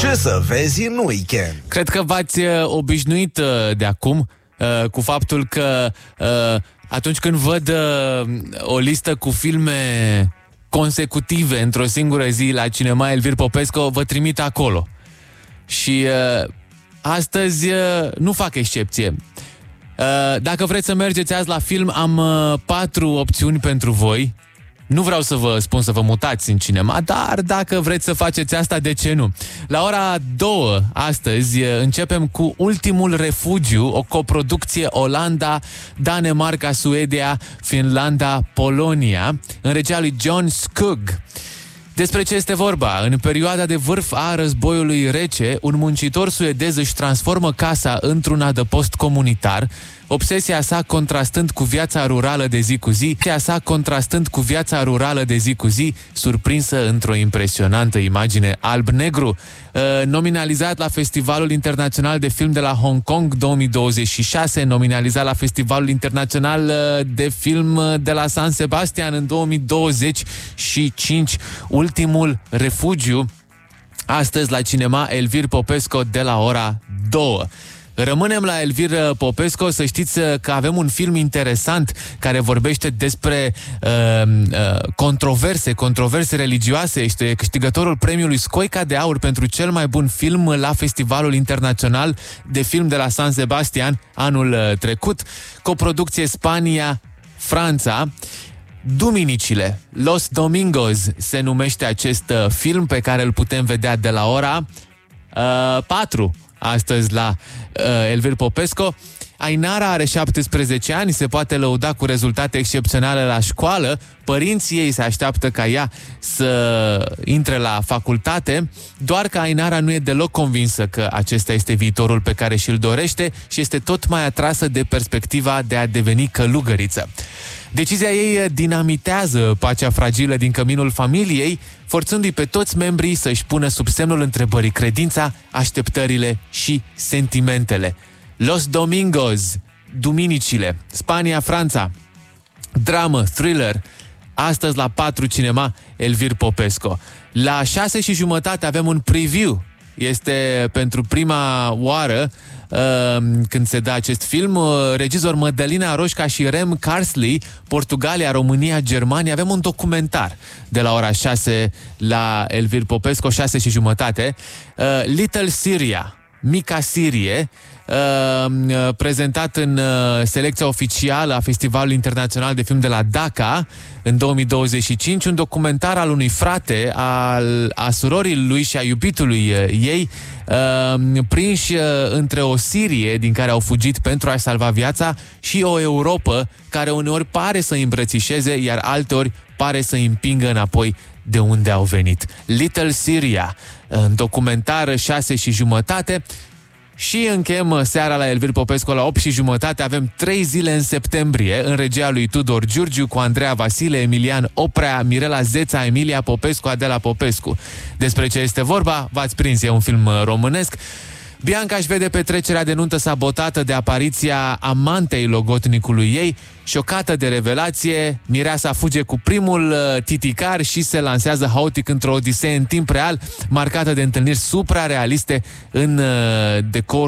Ce să vezi în weekend? Cred că v-ați obișnuit de acum cu faptul că atunci când văd o listă cu filme consecutive într-o singură zi la Cinema Elvir Popescu, vă trimit acolo. Și astăzi nu fac excepție. Dacă vreți să mergeți azi la film, am 4 opțiuni pentru voi. Nu vreau să vă spun să vă mutați în cinema, dar dacă vreți să faceți asta, de ce nu? La ora 2 astăzi începem cu Ultimul Refugiu, o coproducție Olanda, Danemarca, Suedia, Finlanda, Polonia, în regia lui John Skugg. Despre ce este vorba? În perioada de vârf a războiului rece, un muncitor suedez își transformă casa într-un adăpost comunitar, obsesia sa contrastând cu viața rurală de zi cu zi, surprinsă într-o impresionantă imagine alb-negru. Nominalizat la Festivalul Internațional de Film de la Hong Kong 2026, nominalizat la Festivalul Internațional de Film de la San Sebastian în 2025, Ultimul Refugiu, astăzi la Cinema Elvir Popescu de la ora 2. Rămânem la Elvir Popescu, să știți că avem un film interesant care vorbește despre controverse religioase. Este câștigătorul premiului Scoica de Aur pentru cel mai bun film la Festivalul Internațional de Film de la San Sebastian anul trecut, coproducție Spania-Franța. Duminicile, Los Domingos se numește acest film pe care îl putem vedea de la ora 4 astăzi la Elvir Popescu. Ainara are 17 ani, se poate lăuda cu rezultate excepționale la școală. Părinții ei se așteaptă ca ea să intre la facultate, doar că Ainara nu e deloc convinsă că acesta este viitorul pe care și-l dorește și este tot mai atrasă de perspectiva de a deveni călugăriță. Decizia ei dinamitează pacea fragilă din căminul familiei, forțându-i pe toți membrii să-și pună sub semnul întrebării credința, așteptările și sentimentele. Los Domingos, Duminicile, Spania-Franța, dramă, thriller, astăzi la 4 Cinema Elvir Popescu. La 6:30 avem un preview. Este pentru prima oară când se dă acest film. Regizor Mădălina Roșca și Rem Carsley, Portugalia, România, Germania. Avem un documentar de la ora 6 la Elvir Popescu, 6:30. Little Syria, Mica Sirie, prezentat în selecția oficială a Festivalului Internațional de Film de la Dhaka în 2025, un documentar al unui frate, a surorii lui și a iubitului ei, prinși între o Sirie din care au fugit pentru a-și salva viața și o Europa care uneori pare să îi îmbrățișeze, iar alteori pare să îi împingă înapoi de unde au venit. Little Syria, în documentar 6:30. Și încheiem seara la Elvir Popescu la 8:30. Avem 3 zile în septembrie în regia lui Tudor Giurgiu cu Andreea Vasile, Emilian Oprea, Mirela Zeța, Emilia Popescu, Adela Popescu. Despre ce este vorba? V-ați prins, e un film românesc. Bianca își vede petrecerea de nuntă sabotată de apariția amantei logotnicului ei. Șocată de revelație, mireasa fuge cu primul titicar și se lansează haotic într-o odisee în timp real, marcată de întâlniri suprarealiste în decor